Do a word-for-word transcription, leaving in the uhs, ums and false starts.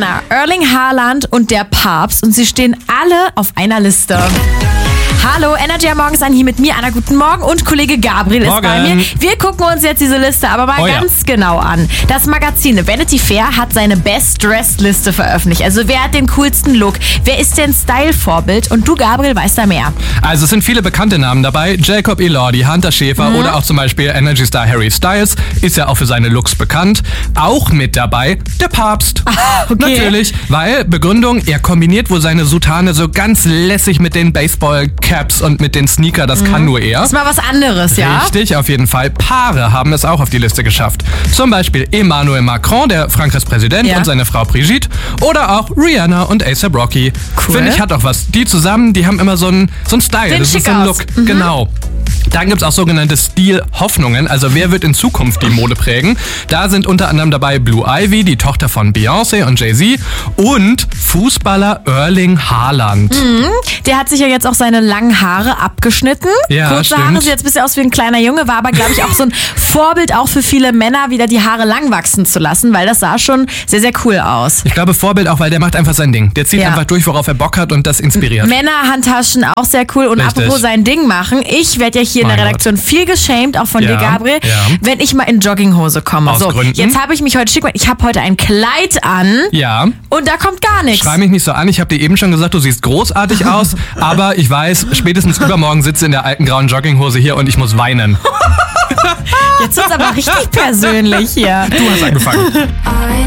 Rihanna, Erling Haaland und der Papst und sie stehen alle auf einer Liste. Hallo, Energy am Morgen ist an hier mit mir, Anna, guten Morgen und Kollege Gabriel Morgen. ist bei mir. Wir gucken uns jetzt diese Liste aber mal Oh ja. ganz genau an. Das Magazin Vanity Fair hat seine Best-Dressed-Liste veröffentlicht. Also wer hat den coolsten Look? Wer ist denn Style-Vorbild? Und du, Gabriel, weißt da mehr. Also es sind viele bekannte Namen dabei. Jacob Elordi, Hunter Schäfer Mhm. oder auch zum Beispiel Energy-Star Harry Styles. Ist ja auch für seine Looks bekannt. Auch mit dabei der Papst. okay. Natürlich, weil Begründung, er kombiniert wohl seine Soutane so ganz lässig mit den Baseball-Caps und mit den Sneaker. Das kann nur er. Das ist mal was anderes, ja? Richtig, auf jeden Fall. Paare haben es auch auf die Liste geschafft. Zum Beispiel Emmanuel Macron, der Frankreichs Präsident, Ja. und seine Frau Brigitte. Oder auch Rihanna und A$AP Rocky. Cool. Finde ich, hat auch was. Die zusammen, die haben immer so einen so einen Style. Sehen das schick ist so ein aus. Look. Mhm. Genau. Dann gibt es auch sogenannte Stil-Hoffnungen. Also wer wird in Zukunft die Mode prägen? Da sind unter anderem dabei Blue Ivy, die Tochter von Beyoncé und Jay-Z, und Fußballer Erling Haaland. Mhm. Der hat sich ja jetzt auch seine langen Haare abgeschnitten. Ja, Kurze stimmt. Haare, sieht jetzt ein bisschen aus wie ein kleiner Junge, war aber, glaube ich, auch so ein Vorbild auch für viele Männer, wieder die Haare lang wachsen zu lassen, weil das sah schon sehr, sehr cool aus. Ich glaube Vorbild auch, weil der macht einfach sein Ding. Der zieht Ja. einfach durch, worauf er Bock hat, und das inspiriert. Männerhandtaschen auch sehr cool. Und Richtig. apropos sein Ding machen, ich werde ja hier in Mein der Redaktion viel geschämt, auch von Ja, dir, Gabriel, ja. wenn ich mal in Jogginghose komme. Aus so, Gründen. jetzt habe ich mich heute schick gemacht. Ich habe heute ein Kleid an Ja. und da kommt gar nichts. Schrei mich nicht so an, ich habe dir eben schon gesagt, du siehst großartig aus, aber ich weiß, spätestens übermorgen sitze in der alten grauen Jogginghose hier und ich muss weinen. Jetzt wird's aber richtig persönlich hier. Du hast angefangen.